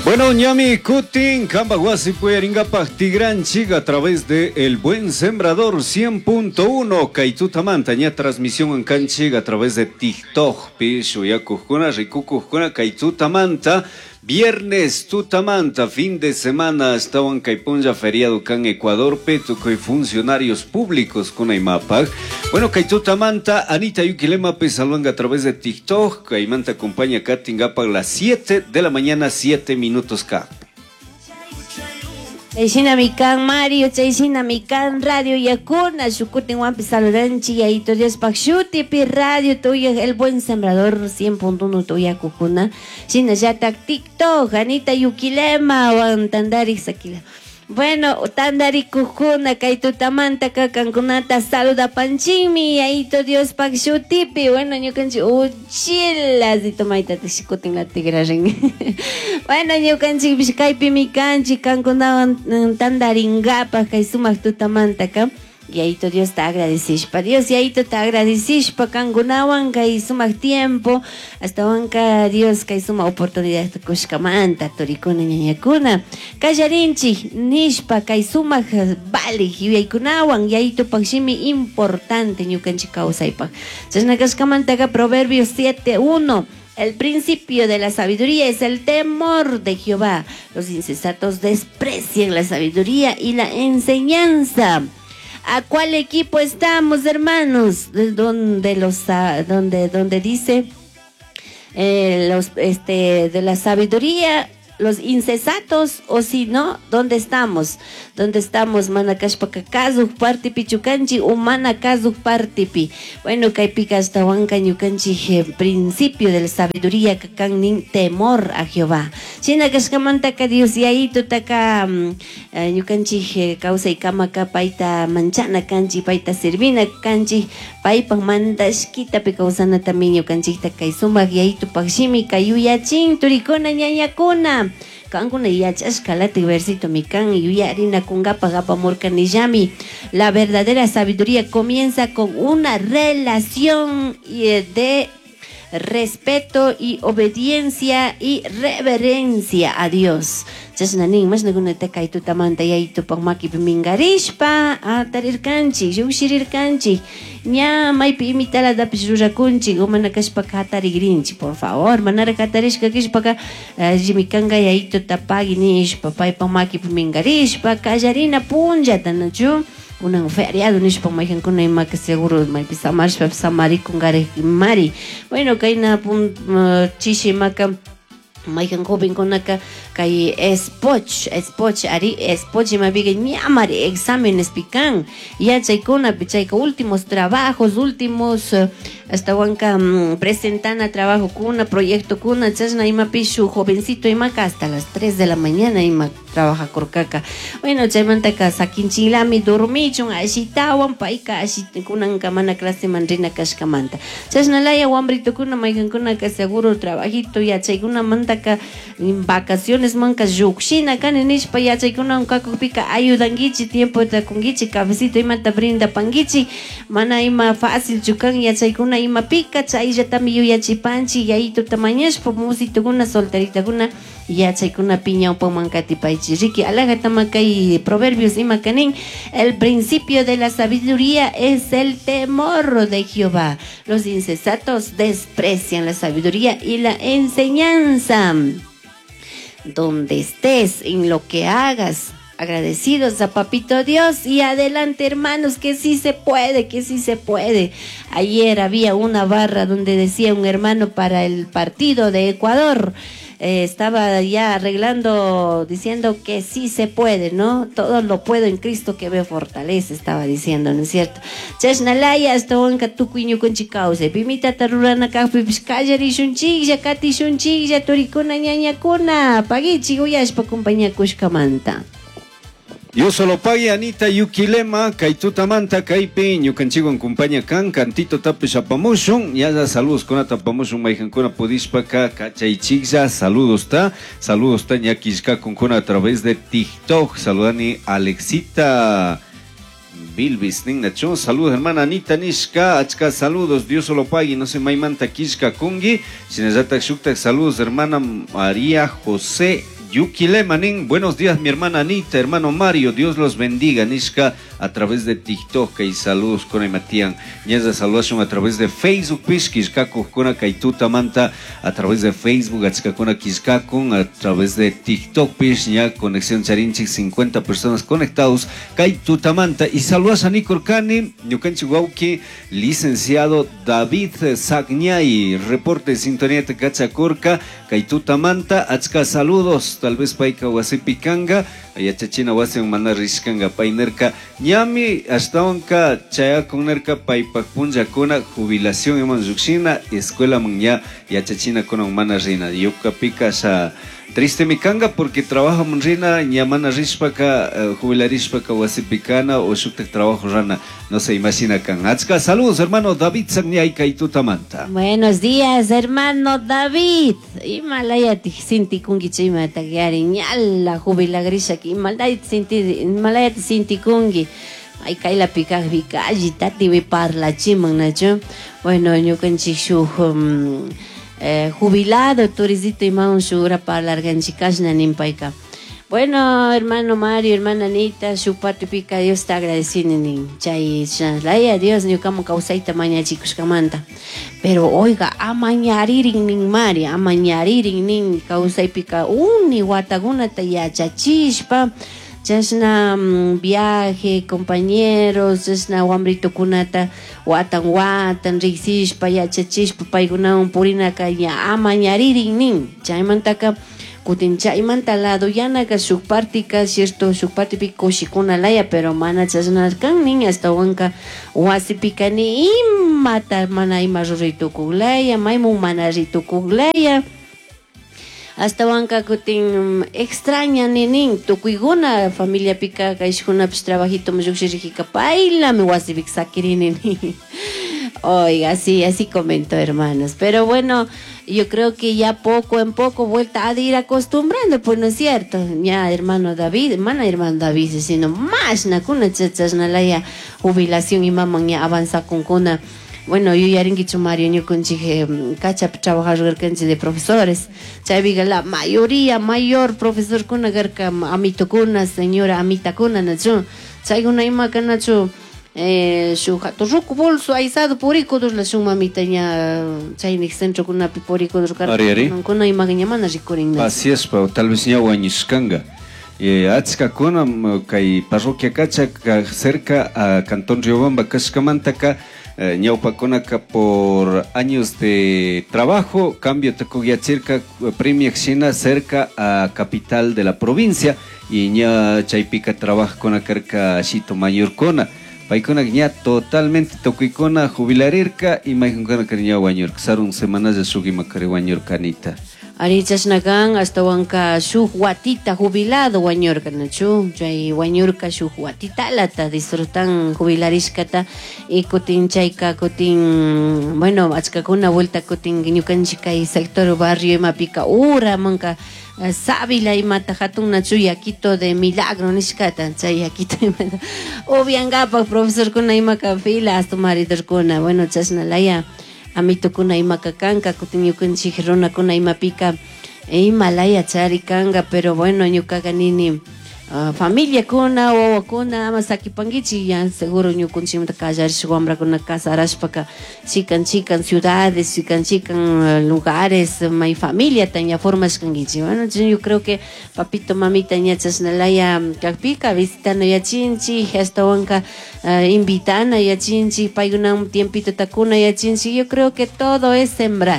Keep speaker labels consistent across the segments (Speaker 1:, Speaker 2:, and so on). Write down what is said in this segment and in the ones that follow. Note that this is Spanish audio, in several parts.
Speaker 1: Bueno, ñami kutin Cambaguasi Puyaringapaj Tigranchik a través de El Buen Sembrador 100.1 Kaitutamanta, ña transmisión en Canchig a través de TikTok, Pishu Yakujuna, Rikukujuna, Kaitutamanta. Viernes, Tutamanta, fin de semana, estaban Caipunja feriado can Ecuador, Petuco y funcionarios públicos con Aymapag. Bueno, Kaitutamanta, Anita Yukilema, Pesalonga a través de TikTok, Caimanta acompaña Katingapag las 7 de la mañana, 7 minutos K.
Speaker 2: Chaysina mikan Mario, chaysina mikan Radio Yakuna, Shukutin Wampi Saludanchi, Yaito Dios Pakshuti, Pi Radio, Tuya, El Buen Sembrador 100.1 Tuya Kukuna, Shina Yatak TikTok, Anita Yukilema, Wan Tandari Sakila. Bueno, Tandari Kukuna, Kaitutamanta, Kakankunata, Saluda Panchimi, Yaito Dios Pakshuti, bueno, yo canchi, Uchilas, y tomaita te Shukutin la tigrajen. Bueno, yo canchi, Bishkaipi mi canchi, Kankunawan Tandaringapa, Kaisumak Tutamanta, acá. Y ahí todo Dios te agradecís para Dios, y ahí te agradecís para Kangunawan, que suma tiempo, hasta wanka Dios, que suma oportunidad de Kushkamanta, Toricuna, Ñañacuna, Callarinchi, Nishpa, que suma Bali, Yuyaikunawan, y ahí tu Pakshimi importante, Ñukanchi Kausaipa. Chasnakashkamanta, Proverbios 7:1. El principio de la sabiduría es el temor de Jehová. Los insensatos desprecian la sabiduría y la enseñanza. ¿A cuál equipo estamos, hermanos? Donde dice de la sabiduría, los insensatos, o si no, ¿dónde estamos? ¿Dónde estamos? Manakashpaka kazu parti pichukanchi o manakazu partipi. Bueno, kaipica hasta huanca ñukanchi principio de la sabiduría kakan nin temor a Jehová. Shinakashkamanta ka Dios y ahí tutaka ñukanchi causa y kamaka paita manchana kanchi paita sirvina kanchi paipan mandashkita pe causana también ñukanchi takaisumak y ahí tupakshimi kayuyachin turikona ñañakuna. Kankuna yachashkalati versito mikan yuyarina kungapa gapa murkanillami. La verdadera sabiduría comienza con una relación de respeto y obediencia y reverencia a Dios. Chasnanin mas nagunata kay tutamanta yay tupang makipmingarishpa atarirkanchi yushirirkanchi ña maypi imitala dapis rurakunchi umanakashpa katarigrinchi por favor manara katarishka kishpaka jimikanga yay tutapagi nishpa paypang makipmingarishpa kallarina punllata nachu un feriado nishpa mayjankuna imaka seguro maypi samarishpa samarikungari mari bueno kayna chishimaka mayjan joven konaka kay espoch ari espoch mabiga ñamari exámenes pican ya chaykuna pichayka últimos trabajos últimos hasta wanka presentana trabajo kuna proyecto kuna chasna ima pishu jovencito imaka hasta las 3 de la mañana ima trabaja korkaka bueno chaymantaka sakinchilami dormichun ashitawan paika ashikunan mana clase mandrina kashkamanta chasna laya wambrito kuna mayjan kunaka seguro trabajito ya chaykuna mantaka vacaciones manca yukshina kan nishpa yachaykuna kakupika ayudangichi tiempo takungichi cabecito imata brinda pangichi mana ima fácil chukan yachaykuna ima pika chayllatami yuyachipanchi yayito tamañashpa musitukuna solteritakuna yachaykuna piñawpa mankatipaychi riki alagatama kay proverbios ima kanin el principio de la sabiduría es el temor de Jehová. Los insensatos desprecian la sabiduría y la enseñanza. Donde estés, en lo que hagas, agradecidos a Papito Dios y adelante hermanos, que sí se puede, que sí se puede. Ayer había una barra donde decía un hermano para el partido de Ecuador, estaba ya arreglando, diciendo que sí se puede, ¿no? Todo lo puedo en Cristo que me fortalece, estaba diciendo, ¿no es cierto? Chasnalaya hasta wanka tukuiño con chicause, pimita tarurana kafi pishkallari shunchilla, kati shunchilla, toricuna ñañacuna, pagichi uyashpa compañía kushkamanta.
Speaker 1: Yo solo pague Anita Yukilema, Kaitutamanta, Kaipi, Ñukanchigo en compañía can, Cantito Tape Chapamushun, ya da saludos con Atapamushun, Maijancona Pudispaka, Cachaichigza, saludos ta Ñakishka con a través de TikTok, saludani Alexita Bilbis, Nacho, saludos hermana Anita Nishka, Achka, saludos, Dios solo pague, no se maimanta Kishka Kungi, Sinazata Shuktak, saludos hermana María José Yuki Lemanin, buenos días mi hermana Anita, hermano Mario, Dios los bendiga, Nishka, a través de TikTok y saludos con Ematian, Ñaza saludación a través de Facebook, Pishkishkaku, con Kaituta Manta, a través de Facebook, Atzkakuna Kishkakun, a través de TikTok, Pishña, Conexión Charinchik, 50 personas conectados, Kaituta Manta, y saludos a Nicor Kani, Ñukanchihuauki, licenciado David Sagñay, reporte de sintonía de Cachacorca, Kaituta Manta, Atzka saludos, tal vez Paika Wasipikanga, Ayachachina Wasian Manarishkanga, Painerka, Ñami, Ashtaonka, Chaya Konerka, Paipakpunja Kona, jubilación Eman Zuxina, Escuela Munya, Yachachina Kona Manarina, Yuka Pika, triste mikanga porque trabaja Munrina, Ñamana Rishpaka, jubilarishpaka Wasipikana, o Shuktek trabajo Rana, no se imagina Kanatska. Saludos, hermano David Sagniay Kaitutamanta.
Speaker 2: Buenos días, hermano David. Himalaya Sinti Kungi Chima Tagari, Ñala Jubilagrisha, Himalaya Sinti Kungi. Ay, Kaila Picag Vicaji, Tati Viparla Chiman Nacho. Bueno, yo con Chishu. Jubilado, Torizito y Maunshura para la Arganchicashna Nimpaika. Bueno, hermano Mario, hermana Anita, su parte pica, Dios está agradecido en Chay, Laya, Dios, ni como causaita mañana chicos camanta. Pero oiga, amañaririn nin Maria, amañaririn nin causai pica, uni guataguna taya chachispa. Chasna viaje, compañeros, chasna wambrito kunata, watan, rixishpa, yachachishpa, paigunam purina kaya, amañaririn nin, chaymantaka, kutin chaymanta lado, yanaka sukpartika, cierto, sukpartipi koshikuna laya, pero mana chasna kan nin, hasta wanka, wasipika ni imata, mana imarrito kuglaya, maimu mana rito kuglaya. Hasta wanka kutin extraña ninin tukuiguna familia pica kaishkuna pues trabajito muyuxirika paila me wasibik sakirin. Oiga, así comento, hermanos. Pero bueno, yo creo que ya poco en poco vuelta a ir acostumbrando, pues no es cierto. Ya hermano David, hermano David, sino más na kuna chachas na la jubilación y mamá ya avanza con kuna. Bueno, yo ya ringicho Mario, yo conchije cacha trabajar de profesores. Chaviga la mayor profesor kuna garka amito kuna, señora amita kuna nacho. Chaigo una imaca nacho su jato ruku bolso aizado porico dos la suma mitaña chainik centro kuna piporico dos garka kuna imaca ñamana rikorin.
Speaker 1: Así es, pero tal vez ya guañishkanga. Atzka kuna kai parroquia cacha cerca a Cantón Riobamba Kashkamantaka. Ñaupaconaca por años de trabajo, cambio Tecogiachirca, premia Xina cerca a capital de la provincia y ña Chaipica trabaja con la carca Chito Mayorcona. Paicona ña totalmente toquicona jubilarirca y maicona cariña guañor, xarun semanas de sugima cari guañor canita.
Speaker 2: Arichas nagan hasta wanka su guatita jubilado guañorca nachu, chay guañorca su guatita lata disfrutan jubilarishkata y cotin chayka cotin bueno achka una vuelta cotin ñukanchika y sector barrio y mapica ura manka Sábila y mata hatun nachu yaquito de milagro nishkata chay yaquito obviangapa profesor kuna imaka fila hasta marido kuna bueno chasna laya amito kuna imacacanca, kutin chihirona kuna imapika, Himalaya charikanga, pero bueno, ñukaganini familia kuna o kuna masaki pangichi ya seguro ñukunchimta callar shwambra kuna casa arashpaka chican ciudades, chican lugares, mi familia tanya formas kangichi. Bueno, yo creo que papito mamita ñachas nalaya kakpika visitando ya chinchi hasta wanka invitana ya chinchi paiguna un tiempito takuna ya chinchi. Yo creo que todo es sembrar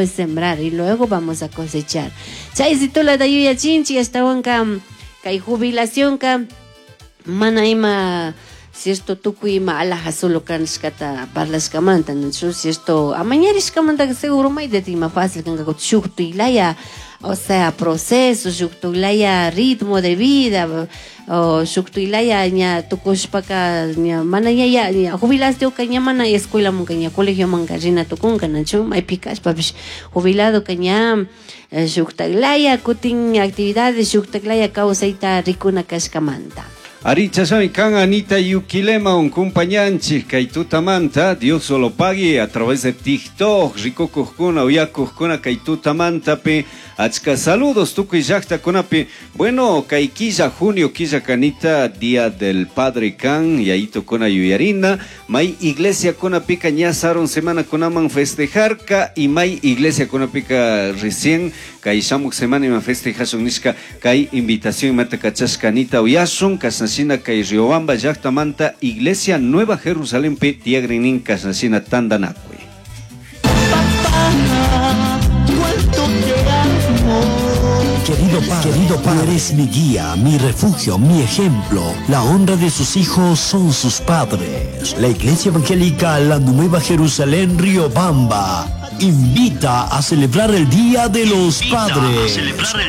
Speaker 2: y luego vamos a cosechar. Chaisito la dayu ya chinchi hasta wanka Kay jubilación ka mana ima si esto tukuima alaja solo kanskata parlas kamanta no si esto amañaris kamanta seguro mai de tima fácil kanga ko shuktu ilaya o sea proceso shuktu ilaya ritmo de vida o shuktu ilaya nya tukushpaka nya mana ya jubilación ka nya mana escuela mun nya colegio man rina tukun kana chu mai pikas papish jubilado ka nya shuktaglaya kutin actividades shuktaglaya causaita rikuna kashkamanta.
Speaker 1: Arichasami kan Anita Yukilema un compañanchi Kaitutamanta, Dios solo pague a través de TikTok, Rico Coscuna, Oya Coscuna, Kaitutamanta, pe, achka saludos, tuku y yakta kunape. Bueno, Kaikilla Junio, Quilla Canita, Día del Padre Can, y ahí tocona Yuyarina, May Iglesia Kunapica, ñazaron semana kunaman festejar, ka, y May Iglesia Kunapica recién, Kai Shamuk semana y ma festejar son nishka, Kai invitación mata cachascanita, Oyasun, Casnacina, Kai Riobamba, Yaktamanta, Iglesia Nueva Jerusalén, pe, Tiagrenin, Casnacina, Tandanacue.
Speaker 3: Querido Padre, eres mi guía, mi refugio, mi ejemplo. La honra de sus hijos son sus padres. La Iglesia Evangélica La Nueva Jerusalén Riobamba invita a celebrar el Día de los Padres.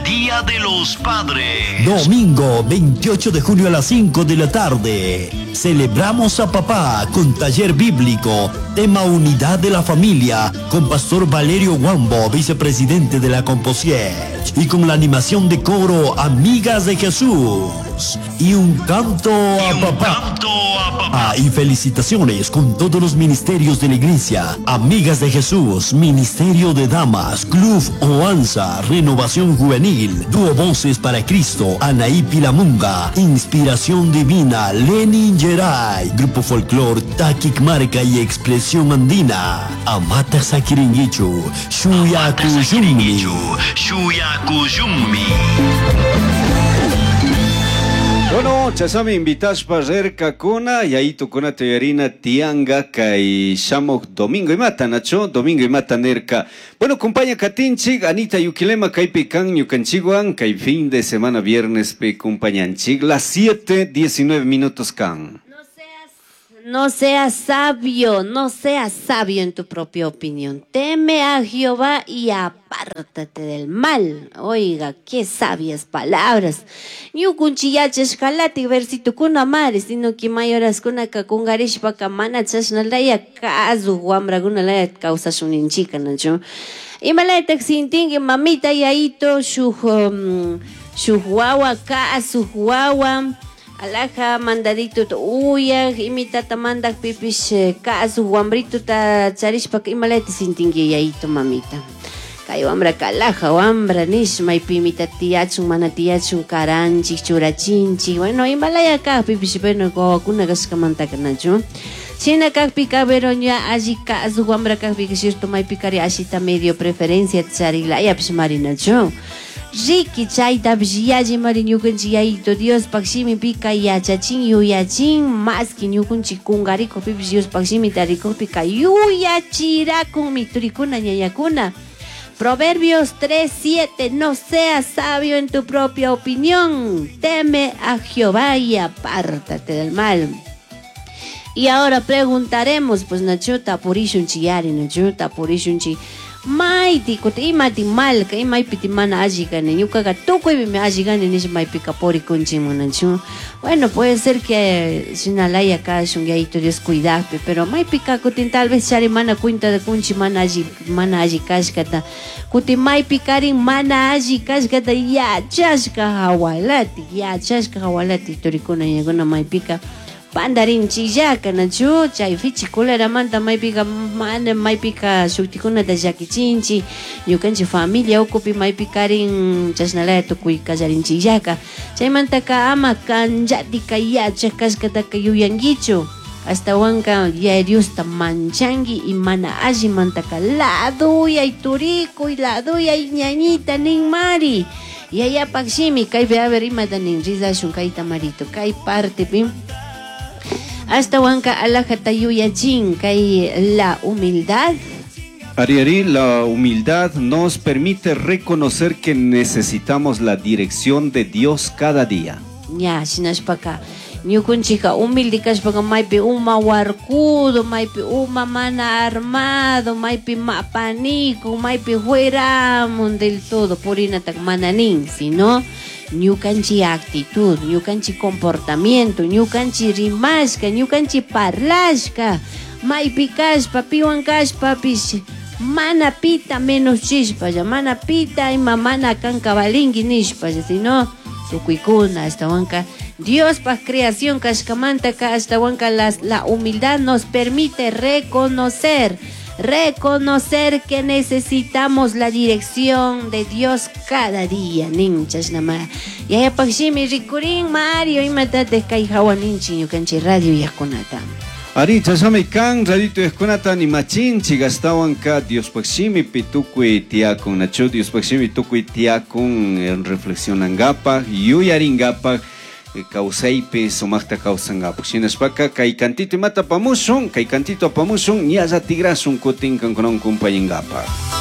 Speaker 3: Domingo 28 de junio a las 5 de la tarde. Celebramos a papá con taller bíblico, tema unidad de la familia, con Pastor Valerio Guambo, vicepresidente de la Composiet, y con la animación de coro Amigas de Jesús y un canto a papá. Y felicitaciones con todos los ministerios de la iglesia: Amigas de Jesús, Ministerio de Damas, Club Oanza, Renovación Juvenil, Dúo Voces para Cristo, Anaí Pilamunga, Inspiración Divina, Lenin Geray, Grupo Folclor Takik Marca y Expresión Andina, Amata Sakiringichu, Shuya Kuyumi.
Speaker 1: Bueno, chasami invitas para ver Kakuna y ahí tocona teorina Tianga Kai Shamok Domingo y Mata Nacho, Domingo y Mata Nerka. Bueno, acompaña Katinchig, Anita Yukilema, Kai Pecan, Yukanchiguan, Kai fin de semana viernes pe compañanchig, las 7:19 can.
Speaker 2: No seas sabio, no seas sabio en tu propia opinión. Teme a Jehová y apártate del mal. Oiga, qué sabias palabras. Ñukunchiyaches jalati versito kuna mares, sino que mayoras kuna kakungarish paka manachas nalaya kazu wambra kuna laya causa suninchica nacho. Y malaya taxintingue mamita yaito shuhuawa kazu huawa. Alaja mandadito uya imitata mandak pipish kasu wambrito ta charishpa imalete sintingi yaito mamita. Kay wambra kalaja wambra nish may pimita tiachun mana tiachun karanchi churachinchi. Bueno imalaya ka pipish pero ko kuna gaskamanta kanacho. China kakpika veroña allí kasu wambra kakpika shirto may pikari ashita medio preferencia charila yapsh marinacho. Riki chayta bjiyaji mari ñukunchik yayito Dios pakshimi pika yachachin yuyachin más que ñukunchik kungariko pipish Dios pakshimi tariko pika yuyachirakun miturikuna ñañakuna. Proverbios 3:7. No seas sabio en tu propia opinión, teme a Jehová y apártate del mal. Y ahora preguntaremos, pues nachuta purishunchi yari nachuta purishunchi Maiti kuti imati mal ka imay piti mana ajigane yuka ga toko me ajigane ni may pika pori kunchi monanchu. Bueno, puede ser que sinalaya ka shungaito Dios cuidarte, pero may pika kuti tal vez chari mana cuenta de kunchi mana aji kashkata. Kuti may pikarin mana aji kashkata ya chashka hawalati torikuna yaguna may pika. Pandarin chillaka nachu chay fichikulera manta maypika mana maypika shuktikuna da llakichinchi ñukanchik familia ukupi maypikarin chashnalaya tukuy kallarin chillaka chaymantaka ama kanllati kay yachaq kashkataka yuyankichu hasta wanka Diosta manchangi y mana allimantaka laduyay turikuy laduyay ñañita nin mari yayapakshimi kaypi a ver imata nin rizashun kayta marito kay partepi hasta wanka alajata yuyachin kay la humildad.
Speaker 1: Ariari, la humildad nos permite reconocer que necesitamos la dirección de Dios cada día.
Speaker 2: Ya, shinashpaka. Ñukunchika humilde kashpaka maypi uma warkudo, maypi uma mana armado, maypi mapaniku, maypi fueramun del todo, purinatak mananin, sino ñukanchi actitud, ñukanchi comportamiento, ñukanchi rimashka, ñukanchi parlashka, maypi kashpa, piwan kashpa, pish, mana pita menos chishpaya, mana pita ima mana kanka balingi nishpaya, sino sukuykuna hasta wanka Dios pa creación kashkamanta kashtawanka la humildad nos permite reconocer que necesitamos la dirección de Dios cada día, ninchas nama. Ya pakshimi rikurin Mario imatate kay hawaninchi ñukanchi radio yaqkunata.
Speaker 1: Ari chasami kan radito yaqkunata animachinchi gastawanka Dios pakshimi pitukuy tiakun nacho Dios pakshimi tukuy tiakun reflexionangapak yuyaringapak kausaypi sumakta kausangapuk shinashpaka kay kantito mata pamushun kay kantito pamushun ñalla tigrasun kutin kankunan kumpayingapak.